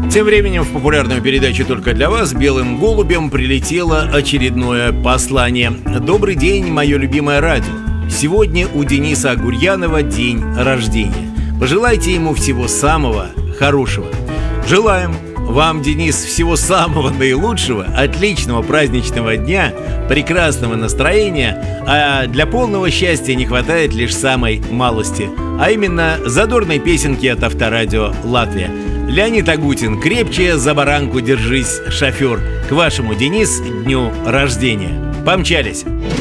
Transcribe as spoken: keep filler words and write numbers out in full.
Тем временем в популярную передачу «Только для вас» белым голубем прилетело очередное послание. Добрый день, мое любимое радио. Сегодня у Дениса Агурьянова день рождения. Пожелайте ему всего самого хорошего. Желаем вам, Денис, всего самого наилучшего, отличного праздничного дня, прекрасного настроения, а для полного счастья не хватает лишь самой малости, а именно задорной песенки от Авторадио Латвия. Леонид Агутин, крепче за баранку держись, шофер. К вашему, Денис, дню рождения. Помчались!